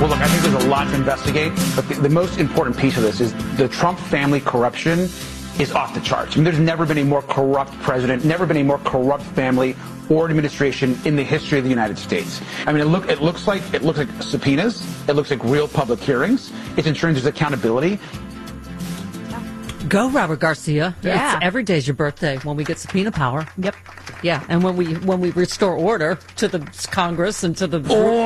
Well, look, I think there's a lot to investigate, but the most important piece of this is the Trump family corruption is off the charts. I mean, there's never been a more corrupt president, never been a more corrupt family or administration in the history of the United States. I mean, it looks like subpoenas. It looks like real public hearings. It's ensuring there's accountability. Go, Robert Garcia. Yeah. Every day's your birthday when we get subpoena power. Yep. Yeah, and when we restore order to the Congress and to the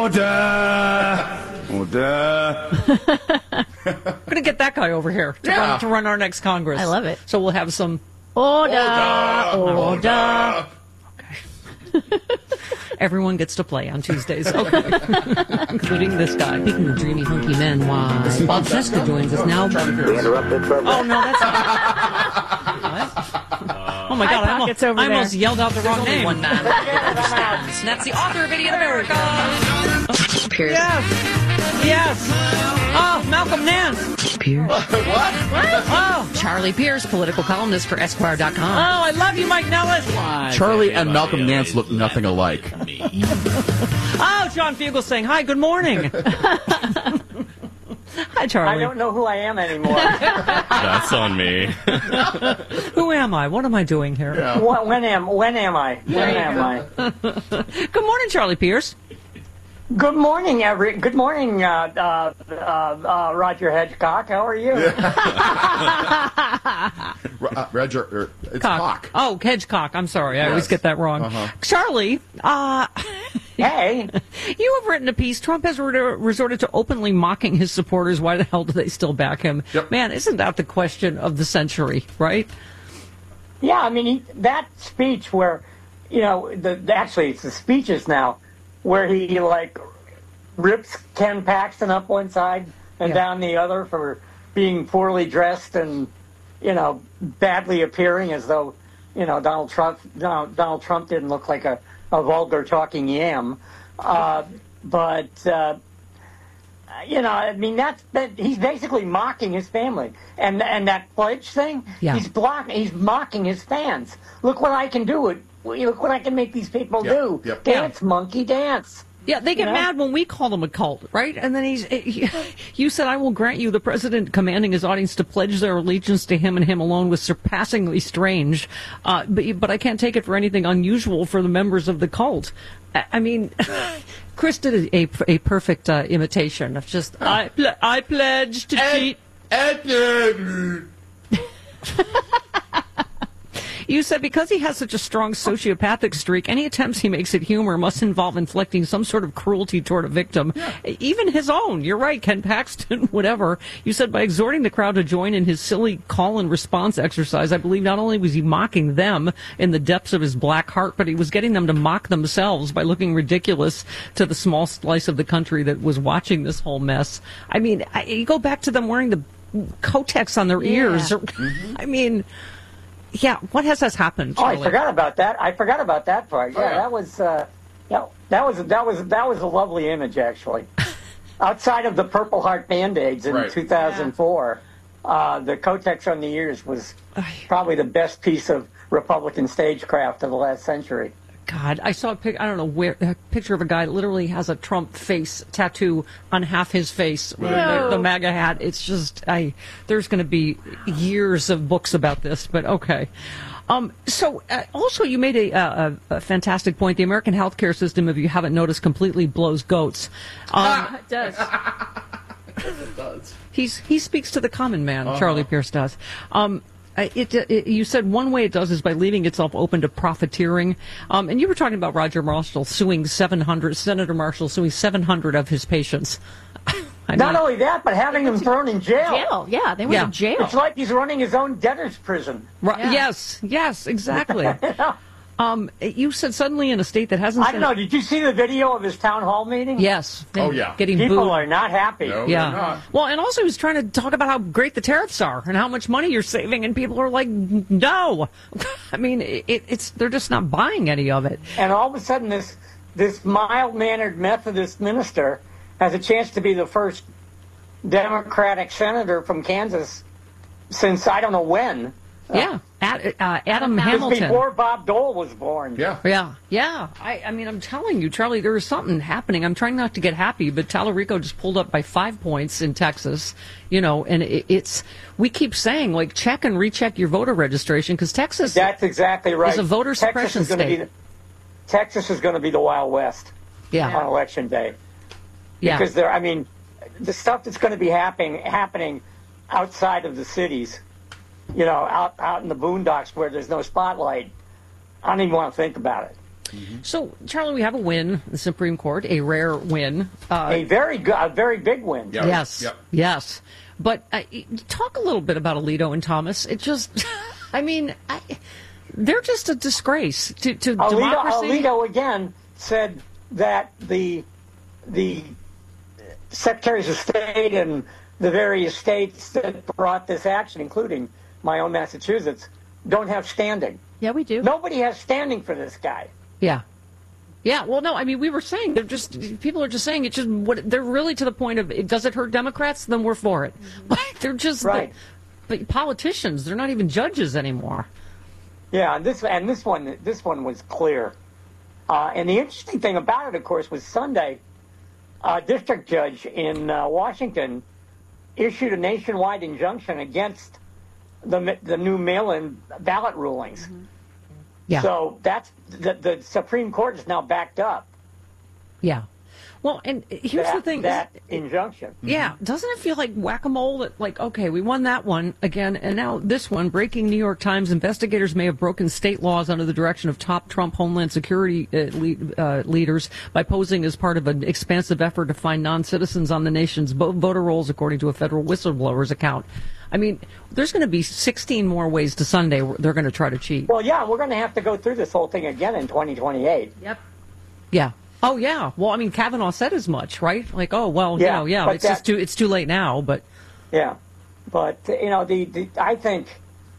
Order. We're gonna get that guy over here to run our next Congress. I love it. So we'll have some Order. Okay. Everyone gets to play on Tuesdays, okay, including this guy. Speaking of dreamy, hunky men, why? Bob Cesca joins us now. We interrupted for Oh no, that's what? Oh my God! I almost yelled out the wrong name. One man understands, and that's the author of Idiot America. Pierce. Yes. Oh, Malcolm Nance. Pierce. What? Oh, Charlie Pierce, political columnist for Esquire.com. oh, I love you, Mike Nellis. Charlie and Malcolm Nance look nothing alike. Oh, John Fugel saying hi. Good morning. Hi, Charlie. I don't know who I am anymore. That's on me. Who am I? What am I doing here? Yeah. When am I? Good morning, Charlie Pierce. Good morning, Good morning, Roger Hedgecock. How are you? Roger, it's Cock. Oh, Hedgecock. I'm sorry. I always Yes. get that wrong. Uh-huh. Charlie, Hey. you have written a piece. Trump has resorted to openly mocking his supporters. Why the hell do they still back him? Yep. Man, isn't that the question of the century, right? Yeah, I mean, that speech where, actually it's the speeches now, where he, rips Ken Paxton up one side and down the other for being poorly dressed and, badly appearing as though, Donald Trump didn't look like a vulgar talking yam. He's basically mocking his family. And that pledge thing, he's mocking his fans. Look what I can do. Look what I can make these people do. Yep. Dance, monkey, dance. Yeah, they get mad when we call them a cult, right? And then you said, I will grant you the president commanding his audience to pledge their allegiance to him and him alone was surpassingly strange. But I can't take it for anything unusual for the members of the cult. I mean, Chris did a perfect imitation of just, I pledge to cheat. You said because he has such a strong sociopathic streak, any attempts he makes at humor must involve inflicting some sort of cruelty toward a victim, even his own. You're right, Ken Paxton, whatever. You said by exhorting the crowd to join in his silly call and response exercise, I believe not only was he mocking them in the depths of his black heart, but he was getting them to mock themselves by looking ridiculous to the small slice of the country that was watching this whole mess. I mean, you go back to them wearing the Kotex on their ears. I mean... Yeah, what has happened, Charlie? Oh, I forgot about that. part. Yeah, that was a lovely image, actually. Outside of the Purple Heart Band-Aids in 2004, the Kotex on the ears was probably the best piece of Republican stagecraft of the last century. God, I saw a picture of a guy that literally has a Trump face tattoo on half his face, the MAGA hat. It's just, there's going to be years of books about this, but okay. Also, you made a fantastic point. The American healthcare system, if you haven't noticed, completely blows goats. It does. It does. He speaks to the common man, Charlie Pierce does. You said one way it does is by leaving itself open to profiteering. And you were talking about Senator Marshall suing 700 of his patients. Not only that, but having them thrown in jail. Yeah, they went to jail. It's like he's running his own debtor's prison. Right. Yeah. Yes, exactly. You said suddenly in a state that hasn't... I don't know. Did you see the video of his town hall meeting? Yes. Getting People booed. are not happy. No, they're not. Well, and also he was trying to talk about how great the tariffs are and how much money you're saving, and people are like, no. I mean, they're just not buying any of it. And all of a sudden, this mild-mannered Methodist minister has a chance to be the first Democratic senator from Kansas since I don't know when. Yeah, at Adam This was Hamilton. before Bob Dole was born. Yeah. Yeah. I mean, I'm telling you, Charlie, there is something happening. I'm trying not to get happy, but Tallarico just pulled up by 5 points in Texas, and it's, we keep saying, like, check and recheck your voter registration, because Texas That's exactly right. is a voter suppression state. Texas is going to be the Wild West Yeah. on Election Day. Yeah. Because the stuff that's going to be happening outside of the cities, out in the boondocks where there's no spotlight, I don't even want to think about it. So, Charlie, we have a win in the Supreme Court, a rare win. A very big win. Yeah. Yes. Yep. Yes. But talk a little bit about Alito and Thomas. It just, they're just a disgrace to democracy. Alito again said that the secretaries of state and the various states that brought this action, including my own Massachusetts, don't have standing. Yeah, we do. Nobody has standing for this guy. Yeah. Yeah, well, no, I mean, we were saying, people are just saying it's just, they're really to the point of, does it hurt Democrats? Then we're for it. They're just, Right. but politicians, they're not even judges anymore. Yeah, and this one was clear. And the interesting thing about it, of course, was Sunday, a district judge in Washington issued a nationwide injunction against the new mail-in ballot rulings. Yeah. So that's the Supreme Court is now backed up. Yeah. Well, and here's the thing. That injunction. Yeah, doesn't it feel like whack-a-mole that, like, okay, we won that one again, and now this one, breaking New York Times, investigators may have broken state laws under the direction of top Trump Homeland Security leaders by posing as part of an expansive effort to find non-citizens on the nation's voter rolls, according to a federal whistleblower's account. I mean, there's going to be 16 more ways to Sunday they're going to try to cheat. Well, yeah, we're going to have to go through this whole thing again in 2028. Yep. Yeah. Oh, yeah. Well, I mean, Kavanaugh said as much, right? Like, oh, well, Yeah, but it's too late now, but. Yeah, but I think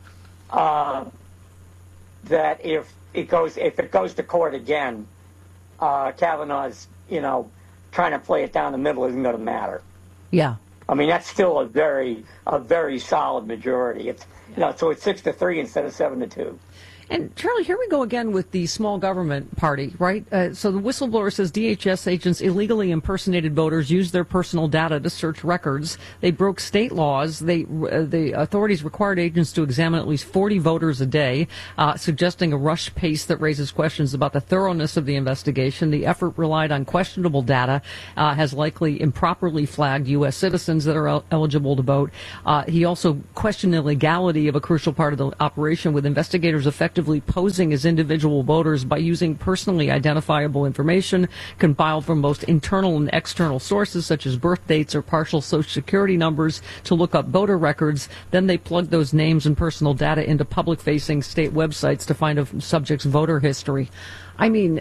that if it goes to court again, Kavanaugh's trying to play it down the middle isn't going to matter. Yeah. I mean, that's still a very solid majority. It's so it's 6-3 instead of 7-2. And, Charlie, here we go again with the small government party, right? So the whistleblower says DHS agents illegally impersonated voters, used their personal data to search records. They broke state laws. The authorities required agents to examine at least 40 voters a day, suggesting a rushed pace that raises questions about the thoroughness of the investigation. The effort relied on questionable data, has likely improperly flagged U.S. citizens that are eligible to vote. He also questioned the legality of a crucial part of the operation, with investigators effectively posing as individual voters by using personally identifiable information compiled from both internal and external sources, such as birth dates or partial Social Security numbers, to look up voter records. Then they plug those names and personal data into public-facing state websites to find a subject's voter history. I mean,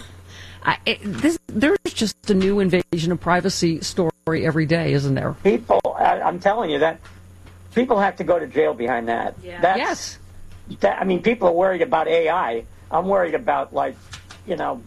there's just a new invasion of privacy story every day, isn't there? People, I'm telling you that people have to go to jail behind that. Yeah. Yes. I mean, people are worried about AI. I'm worried about, I don't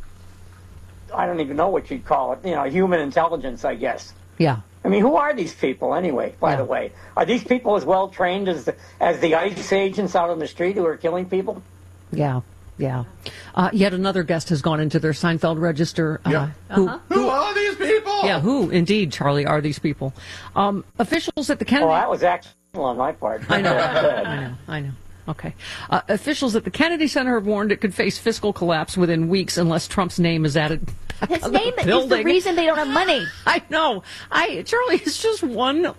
even know what you'd call it, human intelligence, I guess. Yeah. I mean, who are these people anyway, by the way? Are these people as well trained as the ICE agents out on the street who are killing people? Yeah. Yeah. Yet another guest has gone into their Seinfeld register. Who are these people? Yeah, who indeed, Charlie, are these people? Officials at the Kennedy... Oh, that was actually on my part. I know. Okay. Officials at the Kennedy Center have warned it could face fiscal collapse within weeks unless Trump's name is added. His name is the reason they don't have money. I know. Charlie, it's just one,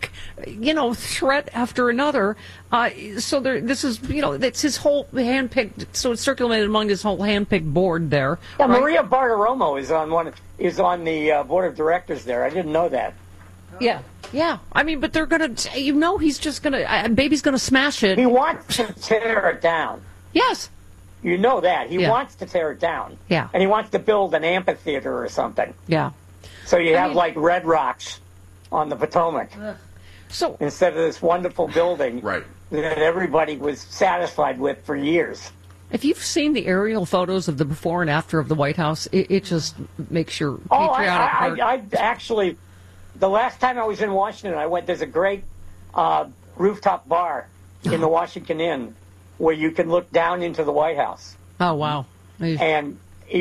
threat after another. So this is, it's his whole handpicked, so it's circulated among his whole handpicked board there. Yeah, right? Maria Bartiromo is on the board of directors there. I didn't know that. Yeah. I mean, but they're going to, he's just going to, baby's going to smash it. He wants to tear it down. Yes. You know that. He wants to tear it down. Yeah. And he wants to build an amphitheater or something. Yeah. So you have Red Rocks on the Potomac. So instead of this wonderful building right. that everybody was satisfied with for years. If you've seen the aerial photos of the before and after of the White House, it just makes your patriotic heart. I actually... The last time I was in Washington, there's a great rooftop bar in the Washington Inn where you can look down into the White House. Oh, wow. And,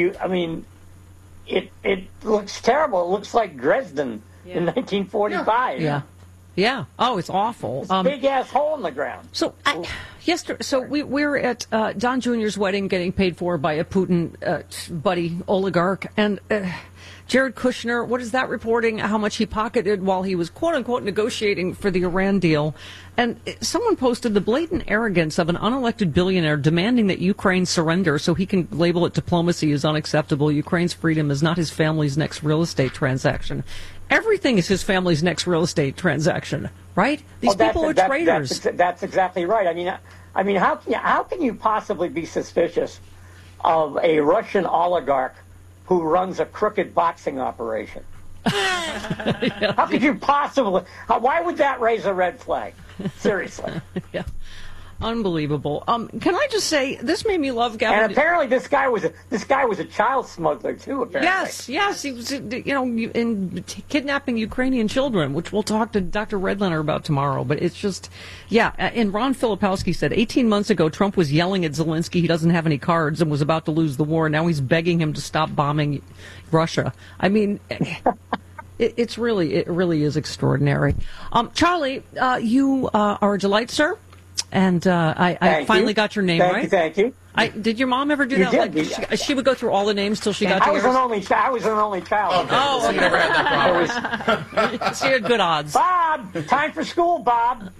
it looks terrible. It looks like Dresden in 1945. Yeah. Oh, it's awful. It's a big-ass hole in the ground. So, we were at Don Jr.'s wedding getting paid for by a Putin buddy oligarch. And Jared Kushner, what is that reporting? How much he pocketed while he was, quote-unquote, negotiating for the Iran deal. And someone posted the blatant arrogance of an unelected billionaire demanding that Ukraine surrender so he can label it diplomacy as unacceptable. Ukraine's freedom is not his family's next real estate transaction. Everything is his family's next real estate transaction, right? These people are traitors. That's exactly right. I mean, how can you possibly be suspicious of a Russian oligarch who runs a crooked boxing operation? How could you possibly? Why would that raise a red flag? Seriously. Yeah. Unbelievable. Can I just say, this made me love Gavin. And apparently this guy was a child smuggler too, apparently. Yes. He was, in kidnapping Ukrainian children, which we'll talk to Dr. Redlener about tomorrow. But it's just, and Ron Filipowski said 18 months ago, Trump was yelling at Zelensky he doesn't have any cards and was about to lose the war. Now he's begging him to stop bombing Russia. I mean, it really is extraordinary. Charlie, you are a delight, sir. And I finally got your name right. Thank you. Did your mom ever do that? Like, she would go through all the names till she got to yours? I was an only child. Okay, so you never had that problem. So you had good odds. Bob, time for school, Bob.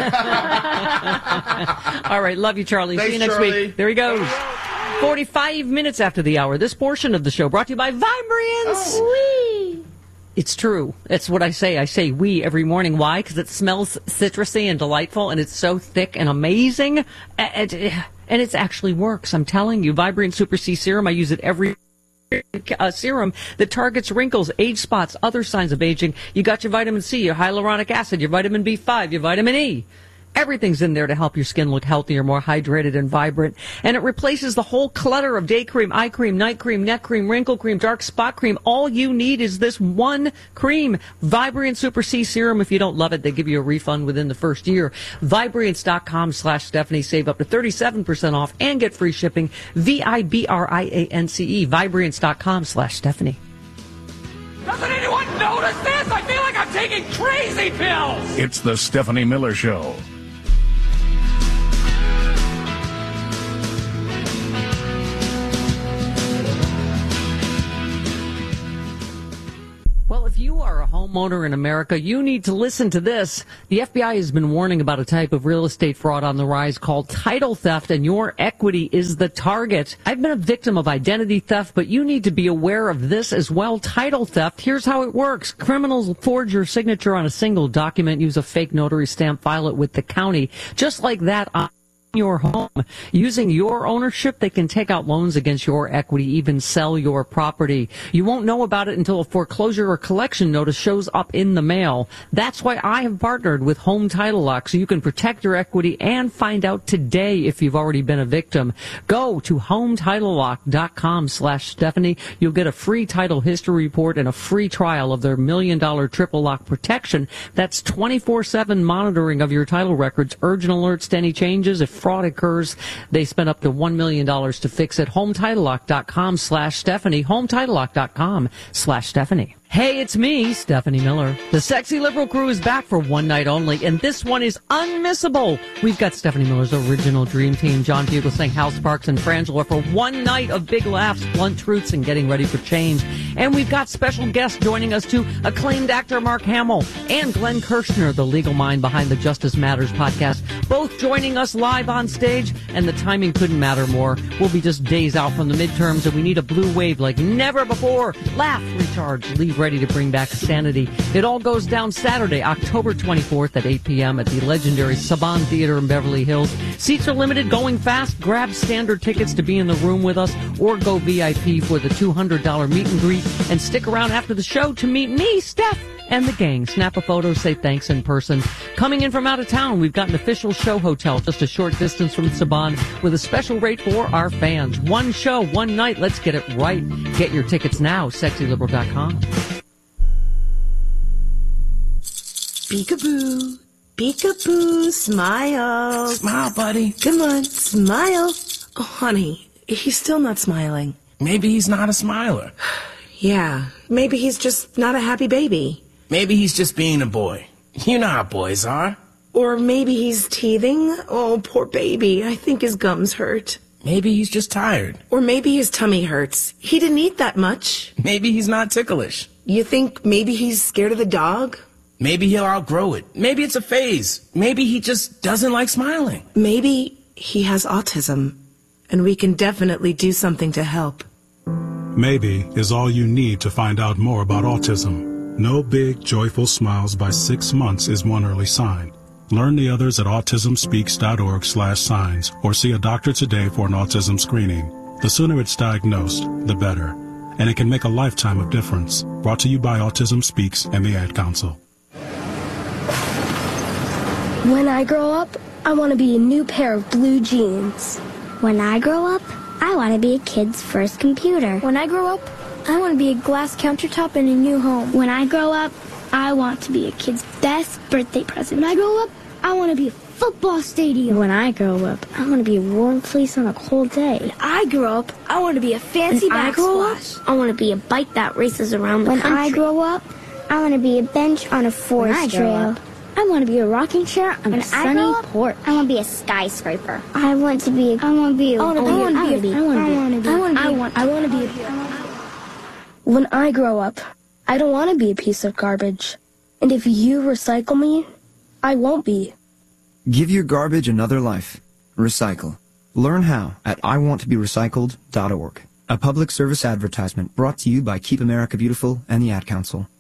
All right, love you, Charlie. Thanks, see you next week. There he goes. 45 minutes after the hour. This portion of the show brought to you by Vibrance. It's true. It's what I say. I say we every morning. Why? Because it smells citrusy and delightful, and it's so thick and amazing. And it actually works. I'm telling you. Vibrant Super C Serum. I use it every serum that targets wrinkles, age spots, other signs of aging. You got your vitamin C, your hyaluronic acid, your vitamin B5, your vitamin E. Everything's in there to help your skin look healthier, more hydrated, and vibrant. And it replaces the whole clutter of day cream, eye cream, night cream, neck cream, wrinkle cream, dark spot cream. All you need is this one cream. Vibrant Super C Serum. If you don't love it, they give you a refund within the first year. Vibrance.com/Stephanie. Save up to 37% off and get free shipping. VIBRIANCE. Vibrance.com/Stephanie. Doesn't anyone notice this? I feel like I'm taking crazy pills. It's the Stephanie Miller Show. Well, if you are a homeowner in America, you need to listen to this. The FBI has been warning about a type of real estate fraud on the rise called title theft, and your equity is the target. I've been a victim of identity theft, but you need to be aware of this as well. Title theft, here's how it works. Criminals forge your signature on a single document, use a fake notary stamp, file it with the county. Just like that, on your home. Using your ownership, they can take out loans against your equity, even sell your property. You won't know about it until a foreclosure or collection notice shows up in the mail. That's why I have partnered with Home Title Lock, so you can protect your equity and find out today if you've already been a victim. Go to HomeTitleLock.com/Stephanie. You'll get a free title history report and a free trial of their $1 million triple lock protection. That's 24/7 monitoring of your title records, urgent alerts to any changes. If fraud occurs, they spend up to $1 million to fix it. HomeTitleLock.com/Stephanie. HomeTitleLock.com/Stephanie. Hey, it's me, Stephanie Miller. The Sexy Liberal crew is back for one night only, and this one is unmissable. We've got Stephanie Miller's original dream team, John Fugelsang, Hal Sparks, and Frangela for one night of big laughs, blunt truths, and getting ready for change. And we've got special guests joining us too, acclaimed actor Mark Hamill and Glenn Kirshner, the legal mind behind the Justice Matters podcast, both joining us live on stage, and the timing couldn't matter more. We'll be just days out from the midterms, and we need a blue wave like never before. Laugh, recharge, leave ready to bring back sanity. It all goes down Saturday, October 24th at 8 p.m. at the legendary Saban Theater in Beverly Hills. Seats are limited, going fast. Grab standard tickets to be in the room with us, or go VIP for the $200 meet and greet, and stick around after the show to meet me, Steph, and the gang. Snap a photo, say thanks in person. Coming in from out of town, we've got an official show hotel just a short distance from Saban with a special rate for our fans. One show, one night. Let's get it right. Get your tickets now, sexyliberal.com. Peekaboo. Peekaboo, smile. Smile, buddy. Come on, smile. Oh, honey, he's still not smiling. Maybe he's not a smiler. Yeah, maybe he's just not a happy baby. Maybe he's just being a boy. You know how boys are. Or maybe he's teething. Oh, poor baby. I think his gums hurt. Maybe he's just tired. Or maybe his tummy hurts. He didn't eat that much. Maybe he's not ticklish. You think maybe he's scared of the dog? Maybe he'll outgrow it. Maybe it's a phase. Maybe he just doesn't like smiling. Maybe he has autism, and we can definitely do something to help. Maybe is all you need to find out more about autism. No big, joyful smiles by 6 months is one early sign. Learn the others at autismspeaks.org/signs or see a doctor today for an autism screening. The sooner it's diagnosed, the better. And it can make a lifetime of difference. Brought to you by Autism Speaks and the Ad Council. When I grow up, I want to be a new pair of blue jeans. When I grow up, I want to be a kid's first computer. When I grow up, I want to be a glass countertop in a new home. When I grow up, I want to be a kid's best birthday present. When I grow up, I want to be a football stadium. When I grow up, I want to be a warm place on a cold day. When I grow up, I want to be a fancy backsplash. I want to be a bike that races around the country. When I grow up, I want to be a bench on a forest trail. I want to be a rocking chair on a sunny porch. I want to be a skyscraper. I want to be a When I grow up, I don't want to be a piece of garbage. And if you recycle me, I won't be. Give your garbage another life. Recycle. Learn how at iwanttoberecycled.org. A public service advertisement brought to you by Keep America Beautiful and the Ad Council.